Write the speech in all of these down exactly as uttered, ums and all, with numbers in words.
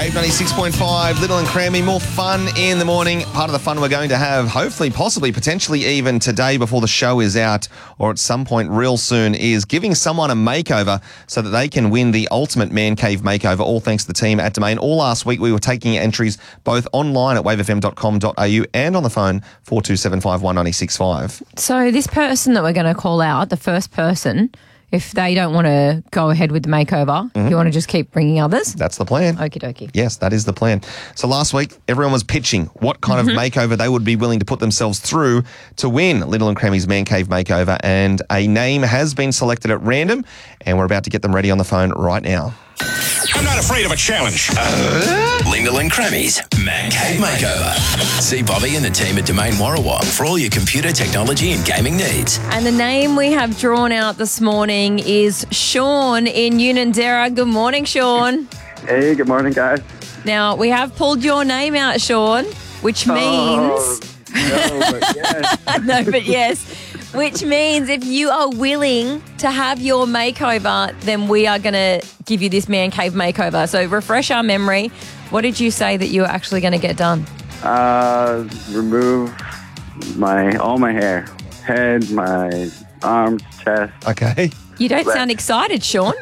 Wave ninety-six point five, Little and Crammy, more fun in the morning. Part of the fun we're going to have, hopefully, possibly, potentially even today before the show is out or at some point real soon, is giving someone a makeover so that they can win the ultimate man cave makeover, all thanks to the team at Domain. All last week we were taking entries both online at wave f m dot com dot a u and on the phone four two seven five one nine six five. So this person that we're going to call out, the first person, if they don't want to go ahead with the makeover, mm-hmm. you want to just keep bringing others? That's the plan. Okie dokie. Yes, that is the plan. So last week, everyone was pitching what kind mm-hmm. of makeover they would be willing to put themselves through to win Little and Crammy's Man Cave Makeover. And a name has been selected at random, and we're about to get them ready on the phone right now. I'm not afraid of a challenge. Uh, Little and Crammy's Man Cave Makeover. See Bobby and the team at Domain Warrawong for all your computer technology and gaming needs. And the name we have drawn out this morning is Sean in Unanderra. Good morning, Sean. Hey, good morning, guys. Now, we have pulled your name out, Sean, which means... Oh, no, but yes. no, but yes. Which means if you are willing to have your makeover, then we are going to give you this man cave makeover. So refresh our memory. What did you say that you were actually going to get done? Uh, remove my all my hair, head, my arms, chest. Okay. You don't Let- sound excited, Sean.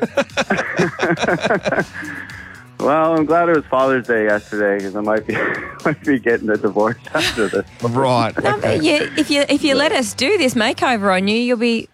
Well, I'm glad it was Father's Day yesterday because I might be might be getting a divorce after this. Right. No, Okay. but you, if you if you let us do this makeover on you, you'll be